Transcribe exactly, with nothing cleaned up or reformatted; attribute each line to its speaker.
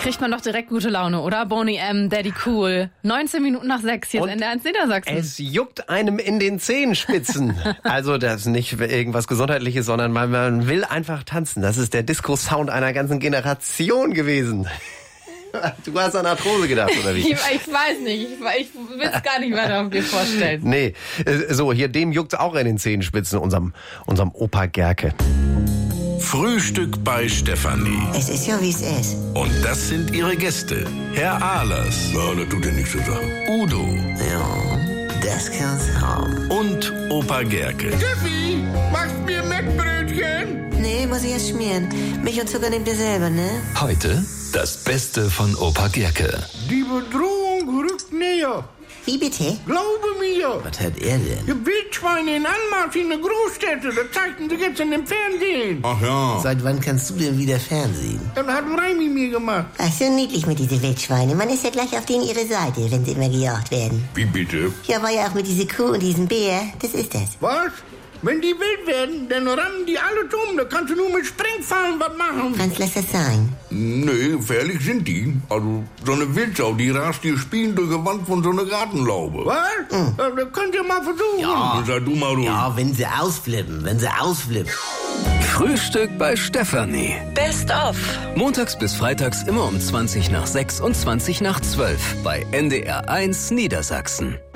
Speaker 1: kriegt man doch direkt gute Laune, oder? Boney M., Daddy Cool. neunzehn Minuten nach sechs, hier ist N D R eins Niedersachsen.
Speaker 2: Es juckt einem in den Zehenspitzen. Also das ist nicht irgendwas Gesundheitliches, sondern man, man will einfach tanzen. Das ist der Disco-Sound einer ganzen Generation gewesen. Du hast an Arthrose gedacht, oder wie?
Speaker 1: Ich, ich weiß nicht, ich, ich will es gar nicht weiter auf dir vorstellen.
Speaker 2: Nee, so, hier dem juckt's auch in den Zehenspitzen, unserem, unserem Opa Gerke.
Speaker 3: Frühstück bei Stefanie.
Speaker 4: Es ist ja, wie es ist.
Speaker 3: Und das sind ihre Gäste. Herr Ahlers. Ja, das tut ja nichts zu sagen. Udo.
Speaker 4: Ja, das kann's haben.
Speaker 3: Und Opa Gerke.
Speaker 5: Steffi, machst mir Mettbrötchen?
Speaker 4: Nee, muss ich erst schmieren. Milch und Zucker nehmt ihr selber, ne?
Speaker 6: Heute das Beste von Opa Gerke.
Speaker 5: Die Bedrohung rückt näher.
Speaker 4: Wie bitte?
Speaker 5: Glaube mir.
Speaker 4: Was hat er denn?
Speaker 5: Die Wildschweine in Anmarsch in der Großstädte, das zeigten sie jetzt in dem Fernsehen.
Speaker 3: Ach ja.
Speaker 4: Seit wann kannst du denn wieder Fernsehen?
Speaker 5: Das hat Reimi mir gemacht.
Speaker 7: Ach, so niedlich mit diesen Wildschweine. Man ist ja gleich auf denen ihre Seite, wenn sie immer gejagt werden.
Speaker 3: Wie bitte?
Speaker 7: Ja, war ja auch mit dieser Kuh und diesem Bär. Das ist das.
Speaker 5: Was? Wenn die wild werden, dann rammen die alle um. Da kannst du nur mit Sprengfallen was machen.
Speaker 7: Franz, lass das sein.
Speaker 3: Nee, gefährlich sind die. Also, so eine Wildsau, die rast dir spielen durch die Wand von so einer Gartenlaube.
Speaker 5: Was? Mhm. Ja, das könnt ihr mal versuchen.
Speaker 4: Ja.
Speaker 3: Sei du mal ruhig.
Speaker 4: Ja, wenn sie ausflippen, wenn sie ausflippen.
Speaker 6: Frühstück bei Stefanie.
Speaker 1: Best of.
Speaker 6: Montags bis freitags immer um zwanzig nach sechs und zwanzig nach zwölf bei N D R eins Niedersachsen.